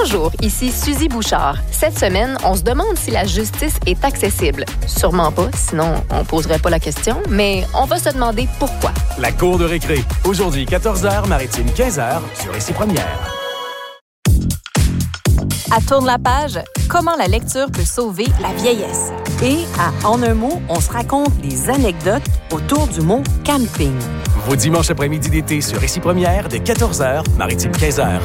Bonjour, ici Suzy Bouchard. Cette semaine, on se demande si la justice est accessible. Sûrement pas, sinon on poserait pas la question, mais on va se demander pourquoi. La cour de récré. Aujourd'hui, 14h, Maritime 15h, sur Ici Première. À Tourne la page, comment la lecture peut sauver la vieillesse. Et à En un mot, on se raconte des anecdotes autour du mot camping. Vos dimanches après-midi d'été sur Ici Première, dès 14h, Maritime 15h.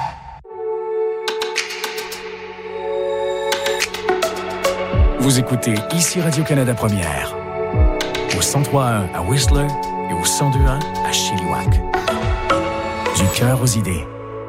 Vous écoutez Ici Radio-Canada Première. Au 103.1 à Whistler et au 102.1 à Chilliwack. Du cœur aux idées.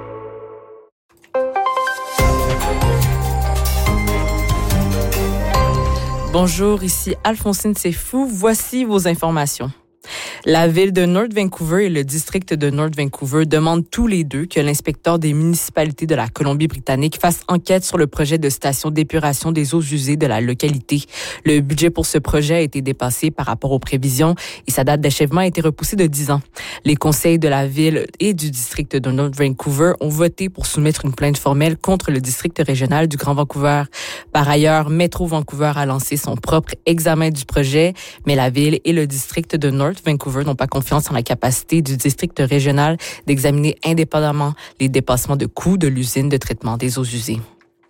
Bonjour, ici Alphonsine Sefou. Voici vos informations. La ville de North Vancouver et le district de North Vancouver demandent tous les deux que l'inspecteur des municipalités de la Colombie-Britannique fasse enquête sur le projet de station d'épuration des eaux usées de la localité. Le budget pour ce projet a été dépassé par rapport aux prévisions et sa date d'achèvement a été repoussée de 10 ans. Les conseils de la ville et du district de North Vancouver ont voté pour soumettre une plainte formelle contre le district régional du Grand Vancouver. Par ailleurs, Métro Vancouver a lancé son propre examen du projet, mais la ville et le district de North Vancouver n'ont pas confiance en la capacité du district régional d'examiner indépendamment les dépassements de coûts de l'usine de traitement des eaux usées.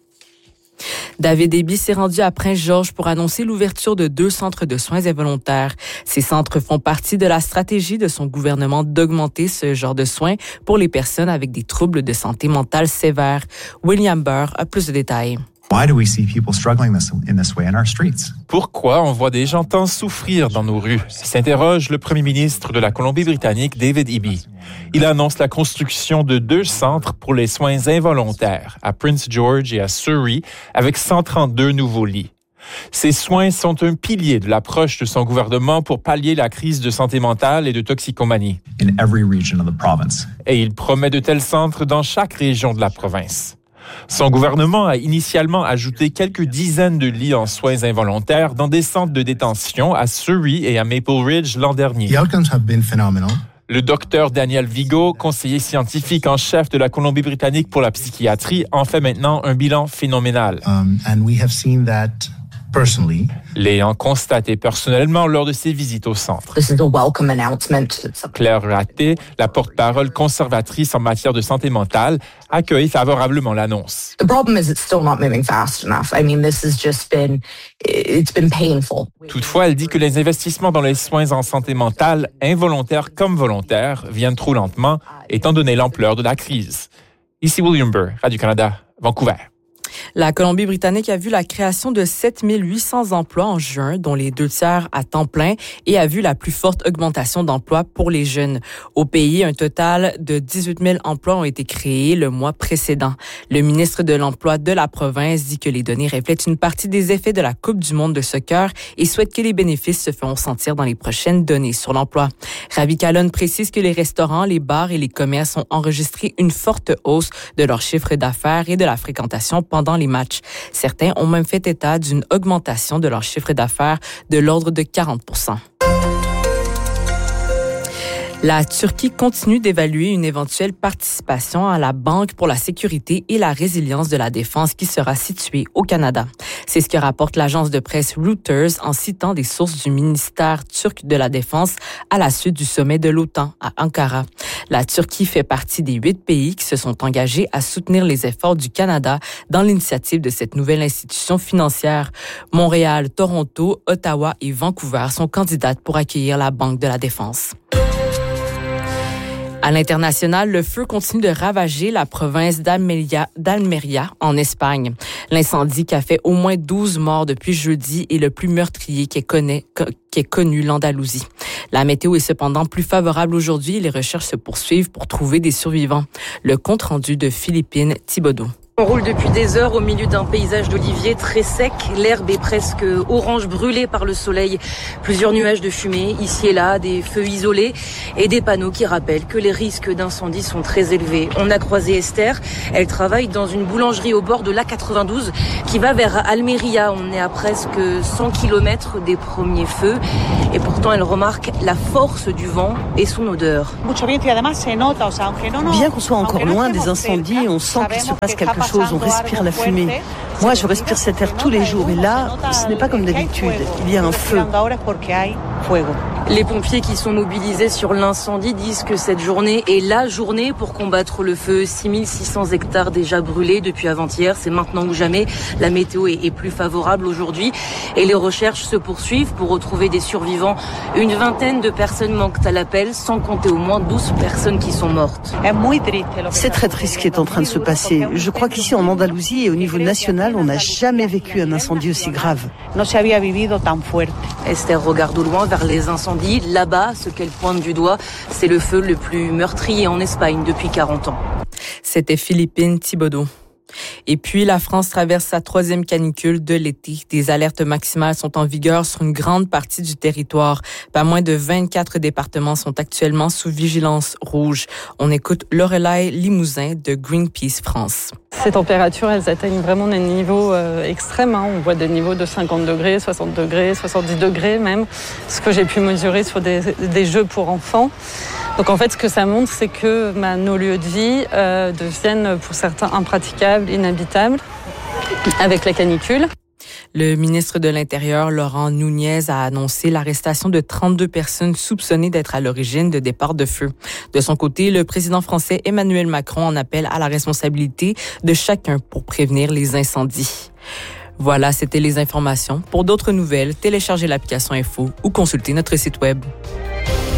David Eby s'est rendu à Prince-Georges pour annoncer l'ouverture de 2 centres de soins involontaires. Ces centres font partie de la stratégie de son gouvernement d'augmenter ce genre de soins pour les personnes avec des troubles de santé mentale sévères. William Burr a plus de détails. Why do we see people struggling in this way in our streets? Pourquoi on voit des gens tant souffrir dans nos rues? S'interroge le premier ministre de la Colombie-Britannique, David Eby. Il annonce la construction de 2 centres pour les soins involontaires à Prince George et à Surrey, avec 132 nouveaux lits. Ces soins sont un pilier de l'approche de son gouvernement pour pallier la crise de santé mentale et de toxicomanie. In every region of the province. Et il promet de tels centres dans chaque région de la province. Son gouvernement a initialement ajouté quelques dizaines de lits en soins involontaires dans des centres de détention à Surrey et à Maple Ridge l'an dernier. The outcomes have been phenomenal. Le docteur Daniel Vigo, conseiller scientifique en chef de la Colombie-Britannique pour la psychiatrie, en fait maintenant un bilan phénoménal. And we have seen that personally. L'ayant constaté personnellement lors de ses visites au centre. This is a welcome announcement. Claire Raté, la porte-parole conservatrice en matière de santé mentale, accueille favorablement l'annonce. The problem is it's still not moving fast enough. I mean, this has just it's been painful. Toutefois, elle dit que les investissements dans les soins en santé mentale, involontaires comme volontaires, viennent trop lentement, étant donné l'ampleur de la crise. Ici William Burr, Radio-Canada, Vancouver. La Colombie-Britannique a vu la création de 7 800 emplois en juin, dont les 2 tiers à temps plein, et a vu la plus forte augmentation d'emplois pour les jeunes. Au pays, un total de 18 000 emplois ont été créés le mois précédent. Le ministre de l'Emploi de la province dit que les données reflètent une partie des effets de la Coupe du monde de soccer et souhaite que les bénéfices se feront sentir dans les prochaines données sur l'emploi. Ravi Calonne précise que les restaurants, les bars et les commerces ont enregistré une forte hausse de leur chiffre d'affaires et de la fréquentation pendant les matchs. Certains ont même fait état d'une augmentation de leur chiffre d'affaires de l'ordre de 40%. La Turquie continue d'évaluer une éventuelle participation à la Banque pour la sécurité et la résilience de la défense qui sera située au Canada. C'est ce que rapporte l'agence de presse Reuters en citant des sources du ministère turc de la Défense à la suite du sommet de l'OTAN à Ankara. La Turquie fait partie des 8 pays qui se sont engagés à soutenir les efforts du Canada dans l'initiative de cette nouvelle institution financière. Montréal, Toronto, Ottawa et Vancouver sont candidates pour accueillir la Banque de la Défense. À l'international, le feu continue de ravager la province d'Almeria en Espagne. L'incendie qui a fait au moins 12 morts depuis jeudi est le plus meurtrier qu'ait connu l'Andalousie. La météo est cependant plus favorable aujourd'hui et les recherches se poursuivent pour trouver des survivants. Le compte-rendu de Philippine Thibodeau. On roule depuis des heures au milieu d'un paysage d'oliviers très sec. L'herbe est presque orange brûlée par le soleil. Plusieurs nuages de fumée, ici et là, des feux isolés et des panneaux qui rappellent que les risques d'incendie sont très élevés. On a croisé Esther. Elle travaille dans une boulangerie au bord de l'A92 qui va vers Almeria. On est à presque 100 km des premiers feux. Et pourtant, elle remarque la force du vent et son odeur. Bien qu'on soit encore loin des incendies, on sent qu'il se passe quelque chose. chose, on respire la fumée. Moi, je respire cet air tous les jours et là, ce n'est pas comme d'habitude. Il y a un feu. Les pompiers qui sont mobilisés sur l'incendie disent que cette journée est la journée pour combattre le feu. 6600 hectares déjà brûlés depuis avant-hier. C'est maintenant ou jamais. La météo est plus favorable aujourd'hui. Et les recherches se poursuivent pour retrouver des survivants. Une vingtaine de personnes manquent à l'appel, sans compter au moins 12 personnes qui sont mortes. C'est très triste ce qui est en train de se passer. Je crois qu'ici en Andalousie et au niveau national, on n'a jamais vécu un incendie aussi grave. Esther regarde au loin vers les incendies. Là-bas, ce qu'elle pointe du doigt, c'est le feu le plus meurtrier en Espagne depuis 40 ans. C'était Philippine Thibodeau. Et puis, la France traverse sa 3e canicule de l'été. Des alertes maximales sont en vigueur sur une grande partie du territoire. Pas moins de 24 départements sont actuellement sous vigilance rouge. On écoute Lorelai Limousin de Greenpeace France. Ces températures, elles atteignent vraiment des niveaux extrêmes. On voit des niveaux de 50 degrés, 60 degrés, 70 degrés même, ce que j'ai pu mesurer sur des jeux pour enfants. Donc en fait, ce que ça montre, c'est que nos lieux de vie deviennent pour certains impraticables, inhabitables, avec la canicule. Le ministre de l'Intérieur, Laurent Nunez, a annoncé l'arrestation de 32 personnes soupçonnées d'être à l'origine de départs de feu. De son côté, le président français Emmanuel Macron en appelle à la responsabilité de chacun pour prévenir les incendies. Voilà, c'était les informations. Pour d'autres nouvelles, téléchargez l'application Info ou consultez notre site web.